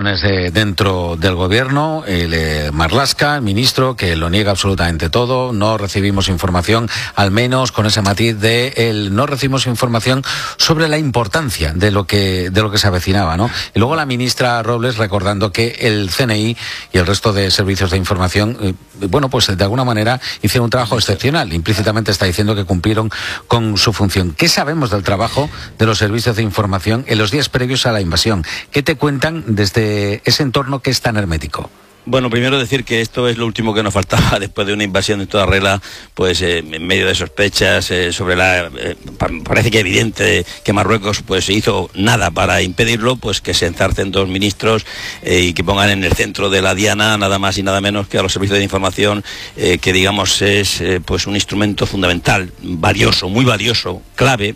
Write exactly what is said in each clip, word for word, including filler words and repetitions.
versiones de, dentro del gobierno. El eh, Marlaska, el ministro, que lo niega absolutamente todo. No recibimos información, al menos con ese matiz de el no recibimos información sobre la importancia de lo que de lo que se avecinaba, ¿no? Y luego la ministra Robles recordando que el C N I y el resto de servicios de información, eh, bueno, pues de alguna manera hicieron un trabajo excepcional. Implícitamente está diciendo que cumplieron con su función. ¿Qué sabemos del trabajo de los servicios de información en los días previos a la invasión? ¿Qué te cuentan desde ese entorno que es tan hermético? Bueno, primero decir que esto es lo último que nos faltaba después de una invasión en toda regla, pues eh, en medio de sospechas eh, sobre la... Eh, parece que evidente que Marruecos pues hizo nada para impedirlo, pues que se enzarcen dos ministros eh, y que pongan en el centro de la diana nada más y nada menos que a los servicios de información, eh, que digamos es eh, pues un instrumento fundamental, valioso, muy valioso, clave,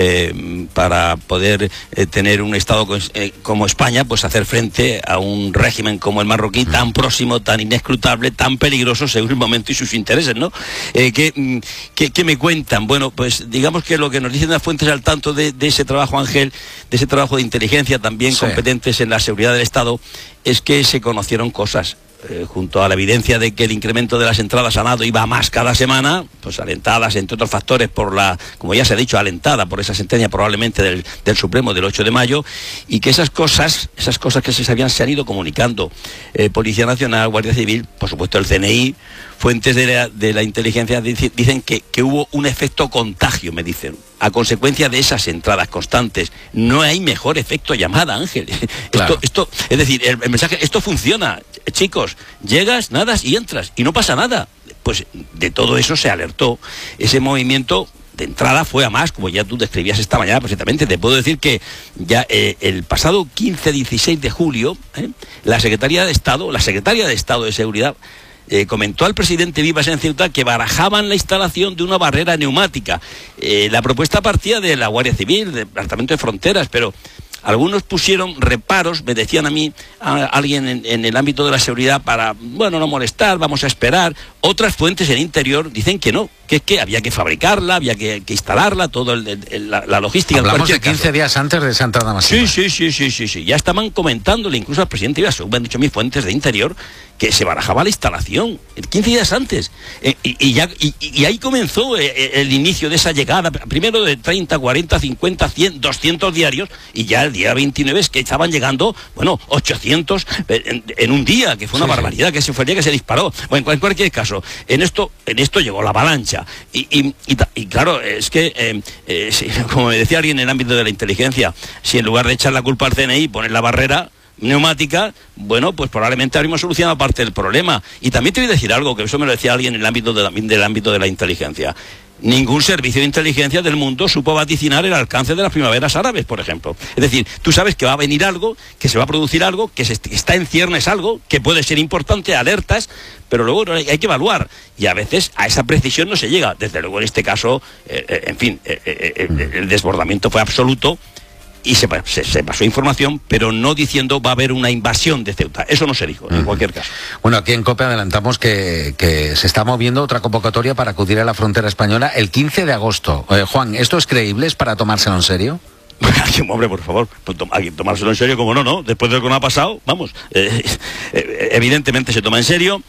eh, para poder eh, tener un Estado eh, como España, pues hacer frente a un régimen como el marroquí tan próximo, tan inescrutable, tan peligroso según el momento y sus intereses, ¿no? Eh, ¿qué, qué, ¿Qué me cuentan? Bueno, pues digamos que lo que nos dicen las fuentes al tanto de, de ese trabajo, Ángel, de ese trabajo de inteligencia también sí. competentes en la seguridad del Estado, es que se conocieron cosas. Eh, junto a la evidencia de que el incremento de las entradas a nado iba a más cada semana, pues alentadas, entre otros factores, por la, como ya se ha dicho, alentada por esa sentencia probablemente del, del Supremo del ocho de mayo, y que esas cosas, esas cosas que se sabían se han ido comunicando. Eh, Policía Nacional, Guardia Civil, por supuesto el C N I, fuentes de la, de la inteligencia dicen que, que hubo un efecto contagio, me dicen, a consecuencia de esas entradas constantes. No hay mejor efecto llamada, Ángel. Claro. Esto, esto, es decir, el, el mensaje, esto funciona, chicos, llegas, nadas y entras, y no pasa nada. Pues de todo eso se alertó. Ese movimiento de entrada fue a más, como ya tú describías esta mañana perfectamente. Te puedo decir que ya eh, el pasado quince dieciséis de julio, eh, la Secretaría de Estado, la Secretaria de Estado de Seguridad, Eh, comentó al presidente Vivas en Ceuta que barajaban la instalación de una barrera neumática. Eh, la propuesta partía de la Guardia Civil, del Departamento de Fronteras, pero algunos pusieron reparos, me decían a mí, a alguien en, en el ámbito de la seguridad, para, bueno, no molestar, vamos a esperar. Otras fuentes en el interior dicen que no, que es que había que fabricarla, había que, que instalarla, toda la, la logística. Hablamos de quince caso. días antes de esa entrada masiva. Sí, sí, sí, sí, sí, sí. Ya estaban comentándole incluso al presidente Vivas, según me han dicho mis fuentes de interior, que se barajaba la instalación quince días antes. Eh, y, y, ya, y, y ahí comenzó eh, el inicio de esa llegada, primero de treinta, cuarenta, cincuenta, cien, doscientos diarios, y ya el día veintinueve es que estaban llegando, bueno, ochocientos en, en un día, que fue una sí, barbaridad, sí. que se fue el día que se disparó. Bueno, en cualquier caso, en esto, en esto llegó la avalancha. Y, y, y, y claro, es que, eh, eh, si, como me decía alguien en el ámbito de la inteligencia, si en lugar de echar la culpa al C N I ponen la barrera neumática, bueno, pues probablemente habríamos solucionado parte del problema. Y también te voy a decir algo, que eso me lo decía alguien en el ámbito de la, del ámbito de la inteligencia. Ningún servicio de inteligencia del mundo supo vaticinar el alcance de las primaveras árabes, por ejemplo. Es decir, tú sabes que va a venir algo, que se va a producir algo, que se está en ciernes algo, que puede ser importante, alertas, pero luego hay que evaluar. Y a veces a esa precisión no se llega. Desde luego en este caso, eh, eh, en fin, eh, eh, eh, el desbordamiento fue absoluto. Y se, se, se pasó información, pero no diciendo va a haber una invasión de Ceuta. Eso no se dijo, en uh-huh. cualquier caso. Bueno, aquí en COPE adelantamos que, que se está moviendo otra convocatoria para acudir a la frontera española el quince de agosto. Eh, Juan, ¿esto es creíble? ¿Es para tomárselo en serio? Hombre, por favor, hay que tomárselo en serio, como no, ¿no? Después de lo que nos ha pasado, vamos, eh, eh, evidentemente se toma en serio.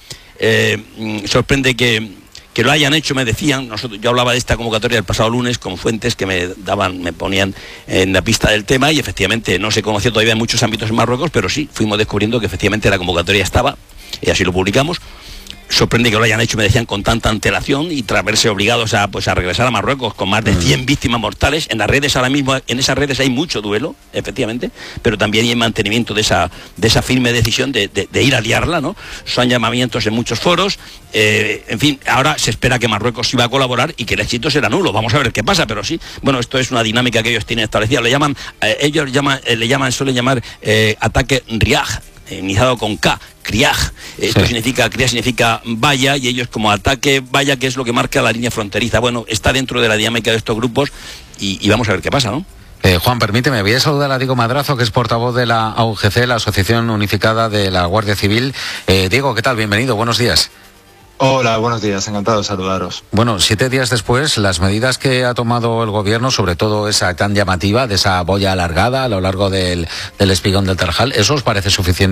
Eh, sorprende que... que lo hayan hecho, me decían, nosotros, yo hablaba de esta convocatoria el pasado lunes con fuentes que me daban, me ponían en la pista del tema, y efectivamente no se conocía todavía en muchos ámbitos en Marruecos, pero sí, fuimos descubriendo que efectivamente la convocatoria estaba, y así lo publicamos. Sorprende que lo hayan hecho, me decían, con tanta antelación, y tras verse obligados a, pues, a regresar a Marruecos con más de cien víctimas mortales. En las redes ahora mismo, en esas redes hay mucho duelo, efectivamente, pero también hay mantenimiento de esa, de esa firme decisión de, de, de ir a liarla, ¿no? Son llamamientos en muchos foros, eh, en fin, ahora se espera que Marruecos iba a colaborar y que el éxito será nulo. Vamos a ver qué pasa, pero sí, bueno, esto es una dinámica que ellos tienen establecida. Le llaman, eh, ellos llaman, eh, le llaman, suelen llamar eh, ataque Riaj, iniciado con K, Kriaj. Esto sí. significa, Kriaj significa valla, y ellos como ataque valla, que es lo que marca la línea fronteriza. Bueno, está dentro de la dinámica de estos grupos, y, y vamos a ver qué pasa, ¿no? Eh, Juan, permíteme, voy a saludar a Diego Madrazo, que es portavoz de la A U G C, la Asociación Unificada de la Guardia Civil. Eh, Diego, ¿qué tal? Bienvenido, buenos días. Hola, buenos días, encantado de saludaros. Bueno, siete días después, las medidas que ha tomado el gobierno, sobre todo esa tan llamativa de esa boya alargada a lo largo del, del espigón del Tarjal, ¿eso os parece suficiente?